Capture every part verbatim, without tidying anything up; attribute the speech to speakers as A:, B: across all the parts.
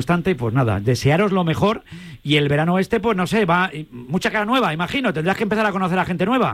A: constante, pues nada, desearos lo mejor. Y el verano este, pues no sé, va mucha cara nueva, imagino. Tendrás que empezar a conocer a gente nueva.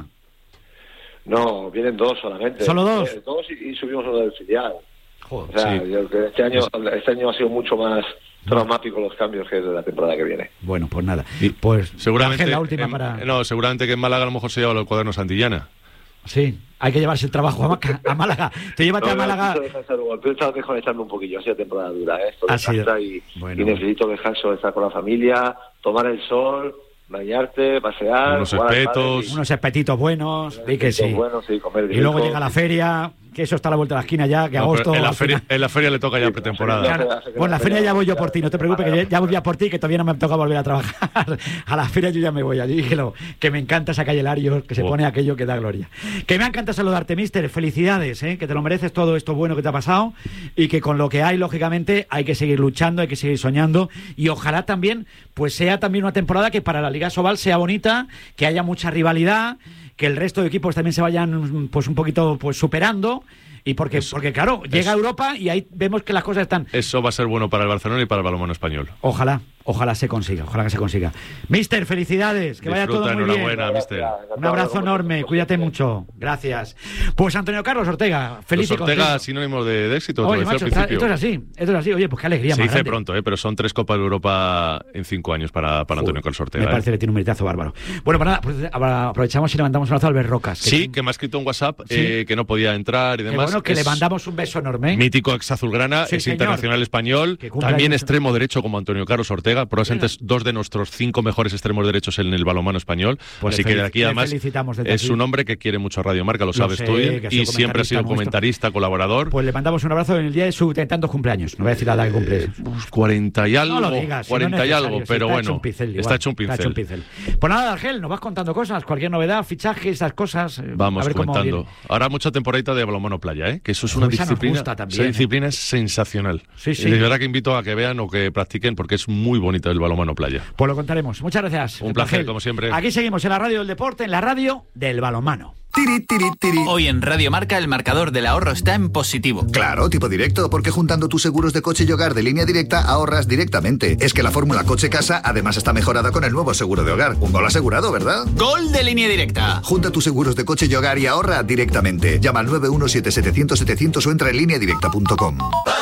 B: No, vienen dos solamente.
A: ¿Solo dos?
B: Eh, dos y, y subimos uno del filial.
A: Joder,
B: o sea,
A: sí.
B: yo, que este año este año ha sido mucho más traumático los cambios que de la temporada que viene.
A: Bueno, pues nada. Pues
C: seguramente
A: Ángel, la última
C: en,
A: para...
C: No, seguramente que en Málaga a lo mejor se lleva los cuadernos Santillana.
A: Sí, hay que llevarse el trabajo a, Maca, a Málaga. Te llévate
B: no,
A: a Málaga.
B: No, he estado desconectando un poquillo, ha sido temporada dura, ¿eh? Esto
A: ha sido...
B: y,
A: bueno,
B: y necesito descanso, estar con la familia, tomar el sol, bañarte, pasear,
C: unos espetos,
A: y... unos espetitos buenos, y que sí.
B: Buenos, sí, comer
A: y luego llega la feria, que eso está a la vuelta de la esquina ya, que no, agosto...
C: En la, feria, en la feria le toca ya sí, pretemporada.
A: Claro. Bueno, la feria ya voy yo por ti, no te preocupes, que ya voy ya por ti, que todavía no me toca volver a trabajar. A la feria yo ya me voy allí, que, lo, que me encanta esa calle Larios, que se oh. pone aquello que da gloria. Que me encanta saludarte, mister, felicidades, ¿eh? Que te lo mereces todo esto bueno que te ha pasado, y que con lo que hay, lógicamente, hay que seguir luchando, hay que seguir soñando, y ojalá también, pues sea también una temporada que para la Liga Sobal sea bonita, que haya mucha rivalidad, que el resto de equipos también se vayan pues un poquito pues superando. Y porque, eso, porque claro, llega eso. a Europa y ahí vemos que las cosas están...
C: Eso va a ser bueno para el Barcelona y para el balonmano español.
A: Ojalá, ojalá se consiga, ojalá que se consiga. Mister, felicidades, que
C: Disfruta,
A: vaya todo muy bien.
C: Mister.
A: Un abrazo enorme, cuídate mucho. Gracias. Pues Antonio Carlos Ortega, feliz
C: Los
A: y
C: Ortega,
A: contento.
C: sinónimo de, de éxito.
A: Oye, macho, está, esto es así, esto es así. Oye, pues qué alegría
C: se
A: más
C: dice
A: grande.
C: pronto, ¿eh? Pero son tres Copas de Europa en cinco años para, para Antonio Carlos Ortega.
A: Me parece
C: ¿eh?
A: que tiene un meritazo bárbaro. Bueno, para nada, pues aprovechamos y le mandamos un abrazo a Albert Rocas.
C: Que sí, tiene... que me ha escrito un WhatsApp ¿Sí? eh, que no podía entrar y demás.
A: Qué bueno, que
C: es...
A: le mandamos un beso enorme.
C: Mítico ex azulgrana, sí, es señor. Internacional español, también extremo derecho como Antonio Carlos Ortega, probablemente sí. dos de nuestros cinco mejores extremos derechos en el balonmano español.
A: Pues
C: así que de aquí además
A: de
C: es
A: aquí.
C: un hombre que quiere mucho a Radio Marca, lo, lo sabes
A: sé,
C: tú, y siempre ha sido comentarista, colaborador.
A: Pues le mandamos un abrazo en el día de sus tantos cumpleaños. No voy a decir la edad que cumple.
C: Eh, pues cuarenta y algo,
A: no lo digas,
C: cuarenta
A: no
C: y algo, pero
A: está
C: bueno,
A: hecho un pincel,
C: está hecho un pincel.
A: Está hecho un pincel. Pues nada, Argel, nos vas contando cosas, cualquier novedad, fichaje, esas cosas.
C: Vamos
A: a ver
C: comentando. Ahora mucha temporadita de balonmano playa, ¿eh? Que eso es una
A: pues
C: disciplina.
A: También,
C: esa disciplina ¿eh? es sensacional.
A: Sí, sí.
C: Y de verdad que invito a que vean o que practiquen porque es muy bonito el balonmano playa.
A: Pues lo contaremos. Muchas gracias.
C: Un placer, Argel. Como siempre.
A: Aquí seguimos en la radio del deporte, en la radio del balonmano.
D: Tiri, tiri, tiri. Hoy en Radio Marca el marcador del ahorro está en positivo.
E: Claro, tipo directo, porque juntando tus seguros de coche y hogar de Línea Directa ahorras directamente. Es que la fórmula coche-casa además está mejorada con el nuevo seguro de hogar. Un gol asegurado, ¿verdad?
D: ¡Gol de Línea Directa!
E: Junta tus seguros de coche y hogar y ahorra directamente. Llama al nueve uno siete siete cero cero siete cero cero o entra en línea directa punto com.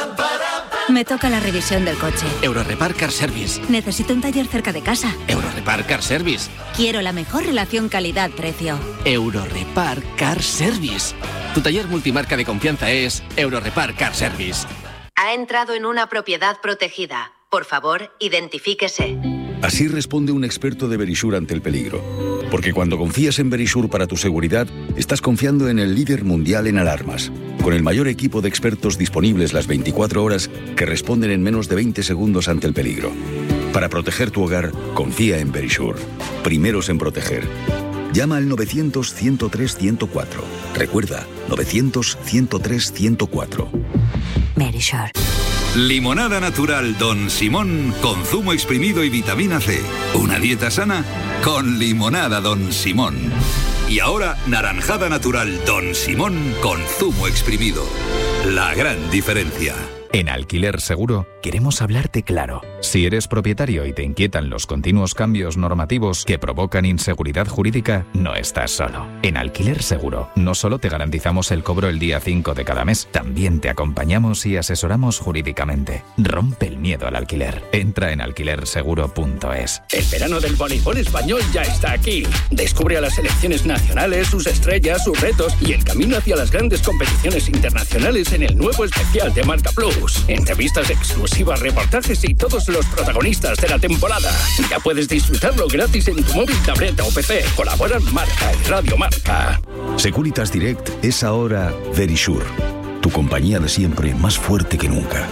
F: Me toca la revisión del coche.
D: Eurorepar Car Service.
F: Necesito un taller cerca de casa.
D: Eurorepar Car Service.
F: Quiero la mejor relación calidad-precio.
D: Eurorepar Car Service. Tu taller multimarca de confianza es Eurorepar Car Service.
G: Ha entrado en una propiedad protegida. Por favor, identifíquese.
H: Así responde un experto de Verisure ante el peligro. Porque cuando confías en Verisure para tu seguridad, estás confiando en el líder mundial en alarmas. Con el mayor equipo de expertos disponibles las veinticuatro horas que responden en menos de veinte segundos ante el peligro. Para proteger tu hogar, confía en Verisure. Primeros en proteger. Llama al novecientos, ciento tres, ciento cuatro. Recuerda, novecientos, ciento tres, ciento cuatro.
F: Verisure.
I: Limonada natural Don Simón con zumo exprimido y vitamina C. Una dieta sana con limonada Don Simón. Y ahora naranjada natural Don Simón con zumo exprimido. La gran diferencia.
J: En Alquiler Seguro queremos hablarte claro. Si eres propietario y te inquietan los continuos cambios normativos que provocan inseguridad jurídica, no estás solo. En Alquiler Seguro no solo te garantizamos el cobro el día cinco de cada mes, también te acompañamos y asesoramos jurídicamente. Rompe el miedo al alquiler. Entra en alquiler seguro punto es.
K: El verano del voleibol español ya está aquí. Descubre a las selecciones nacionales, sus estrellas, sus retos y el camino hacia las grandes competiciones internacionales en el nuevo especial de Marca Plus. Entrevistas exclusivas, reportajes y todos los protagonistas de la temporada. Ya puedes disfrutarlo gratis en tu móvil, tableta o P C. Colaboran Marca y Radio Marca.
H: Securitas Direct es ahora Verisure. Tu compañía de siempre más fuerte que nunca.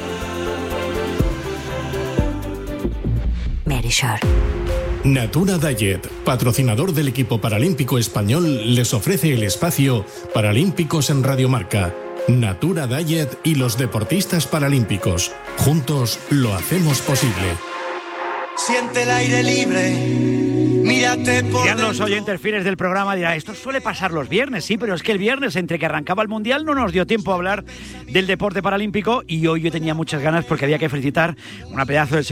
F: Verisure.
L: Natura Diet, patrocinador del equipo paralímpico español, les ofrece el espacio Paralímpicos en Radio Marca. Natura Diet y los deportistas paralímpicos. Juntos lo hacemos posible.
M: Siente el aire libre
A: Dirán los oyentes fieles del programa, dirán, esto suele pasar los viernes, sí, pero es que el viernes, entre que arrancaba el Mundial, no nos dio tiempo a hablar del deporte paralímpico y hoy yo tenía muchas ganas porque había que felicitar una pedazo de